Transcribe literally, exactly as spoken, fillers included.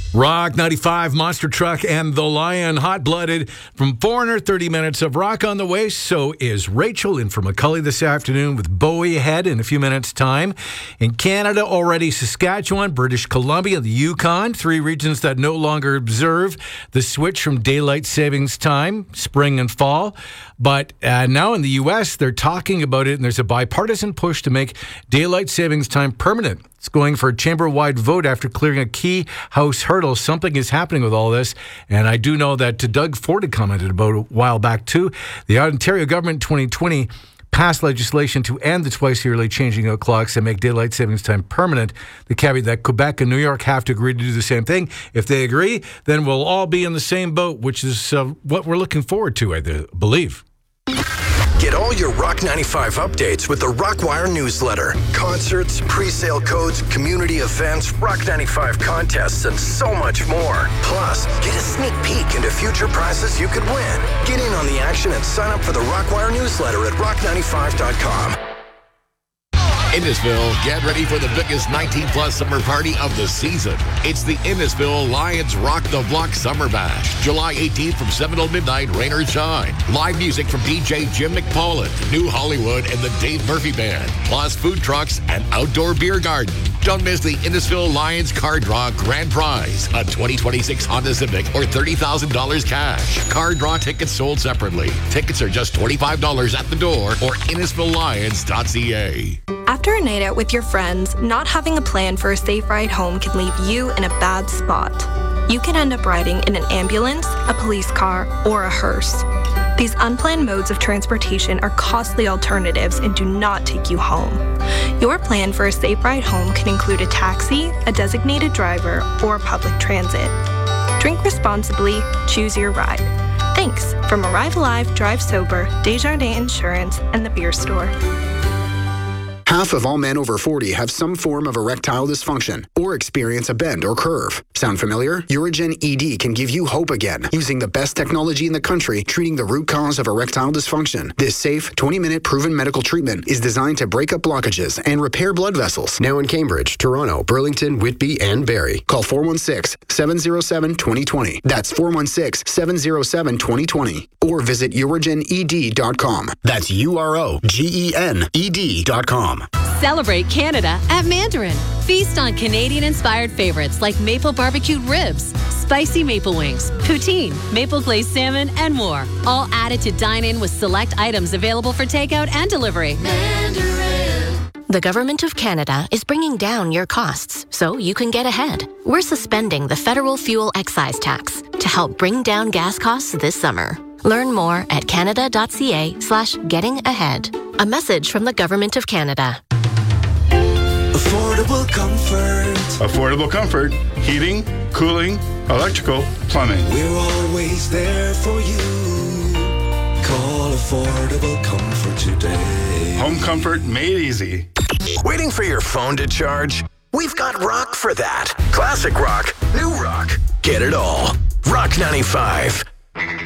Rock ninety-five, Monster Truck, and The Lion, hot-blooded from Foreigner. thirty minutes of rock on the way. So is Rachel in for McCully this afternoon with Bowie ahead in a few minutes' time. In Canada, already Saskatchewan, British Columbia, the Yukon, three regions that no longer observe the switch from daylight savings time, spring and fall. But uh, now in the U S, they're talking about it, and there's a bipartisan push to make daylight savings time permanent. It's going for a chamber-wide vote after clearing a key House hurdle. Something is happening with all this, and I do know that Doug Ford had commented about a while back, too. The Ontario government in twenty twenty passed legislation to end the twice-yearly changing out clocks and make daylight savings time permanent. The caveat that Quebec and New York have to agree to do the same thing. If they agree, then we'll all be in the same boat, which is uh, what we're looking forward to, I believe. Get all your Rock ninety-five updates with the Rockwire newsletter. Concerts, pre-sale codes, community events, Rock ninety-five contests, and so much more. Plus, get a sneak peek into future prizes you could win. Get in on the action and sign up for the Rockwire newsletter at rock ninety-five dot com. Innisfil, get ready for the biggest nineteen plus summer party of the season. It's the Innisfil Lions Rock the Block Summer Bash. July eighteenth from seven till midnight, rain or shine. Live music from D J Jim McPollan, New Hollywood, and the Dave Murphy Band. Plus food trucks and outdoor beer garden. Don't miss the Innisfil Lions Car Draw Grand Prize. A twenty twenty-six Honda Civic or thirty thousand dollars cash. Car draw tickets sold separately. Tickets are just twenty-five dollars at the door or innisfil lions dot c a. After a night out with your friends, not having a plan for a safe ride home can leave you in a bad spot. You can end up riding in an ambulance, a police car, or a hearse. These unplanned modes of transportation are costly alternatives and do not take you home. Your plan for a safe ride home can include a taxi, a designated driver, or public transit. Drink responsibly, choose your ride. Thanks from Arrive Alive, Drive Sober, Desjardins Insurance, and the Beer Store. Half of all men over forty have some form of erectile dysfunction or experience a bend or curve. Sound familiar? Urigen E D can give you hope again using the best technology in the country treating the root cause of erectile dysfunction. This safe, twenty-minute proven medical treatment is designed to break up blockages and repair blood vessels. Now in Cambridge, Toronto, Burlington, Whitby, and Barrie. Call four one six, seven zero seven, two zero two zero. That's four one six, seven zero seven, two zero two zero. Or visit urigen e d dot com. That's U R O G E N E D dot com. Celebrate Canada at Mandarin. Feast on Canadian-inspired favorites like maple barbecued ribs, spicy maple wings, poutine, maple glazed salmon, and more. All added to dine in with select items available for takeout and delivery. Mandarin. The Government of Canada is bringing down your costs so you can get ahead. We're suspending the federal fuel excise tax to help bring down gas costs this summer. Learn more at canada.ca slash getting ahead. A message from the Government of Canada. Affordable comfort. Affordable comfort. Heating, cooling, electrical, plumbing. We're always there for you. Call Affordable Comfort today. Home comfort made easy. Waiting for your phone to charge? We've got rock for that. Classic rock, new rock. Get it all. Rock ninety-five.